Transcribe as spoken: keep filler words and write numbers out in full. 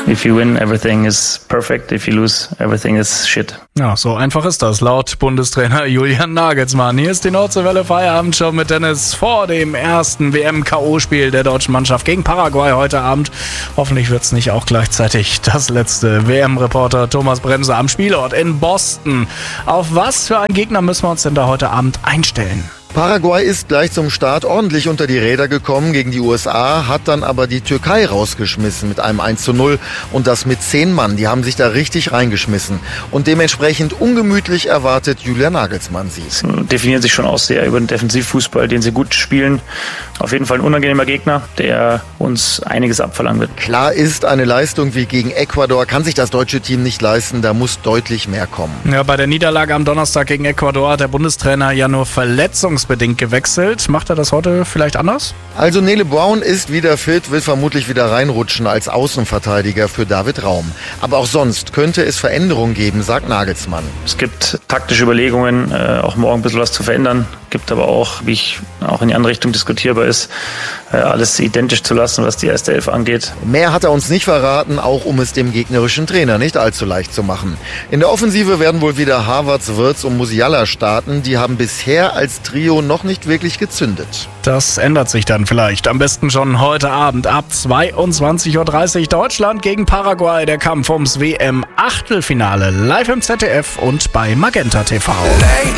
If you win, everything is perfect. If you lose, everything is shit. Ja, so einfach ist das, laut Bundestrainer Julian Nagelsmann. Hier ist die Nordseewelle Feierabendshow mit Dennis vor dem ersten W M-K O-Spiel der deutschen Mannschaft gegen Paraguay heute Abend. Hoffentlich wird es nicht auch gleichzeitig das letzte. W M-Reporter Thomas Bremser am Spielort in Boston. Auf was für einen Gegner müssen wir uns denn da heute Abend einstellen? Paraguay ist gleich zum Start ordentlich unter die Räder gekommen gegen die U S A, hat dann aber die Türkei rausgeschmissen mit einem eins zu null und das mit zehn Mann. Die haben sich da richtig reingeschmissen und dementsprechend ungemütlich erwartet Julian Nagelsmann sie. Sie definieren sich schon auch sehr über den Defensivfußball, den sie gut spielen. Auf jeden Fall ein unangenehmer Gegner, der uns einiges abverlangen wird. Klar ist, eine Leistung wie gegen Ecuador kann sich das deutsche Team nicht leisten, da muss deutlich mehr kommen. Ja, bei der Niederlage am Donnerstag gegen Ecuador hat der Bundestrainer ja nur verletzungsbedingt gewechselt. Macht er das heute vielleicht anders? Also Nele Brown ist wieder fit, will vermutlich wieder reinrutschen als Außenverteidiger für David Raum. Aber auch sonst könnte es Veränderungen geben, sagt Nagelsmann. Es gibt taktische Überlegungen, äh, auch morgen ein bisschen was zu verändern. Gibt aber auch, wie ich auch in die andere Richtung diskutierbar ist, äh, alles identisch zu lassen, was die erste Elf angeht. Mehr hat er uns nicht verraten, auch um es dem gegnerischen Trainer nicht allzu leicht zu machen. In der Offensive werden wohl wieder Havertz, Wirtz und Musiala starten. Die haben bisher als Trio noch nicht wirklich gezündet. Das ändert sich dann vielleicht. Am besten schon heute Abend ab zweiundzwanzig Uhr dreißig Deutschland gegen Paraguay. Der Kampf ums W M-Achtelfinale live im Z D F und bei Magenta T V.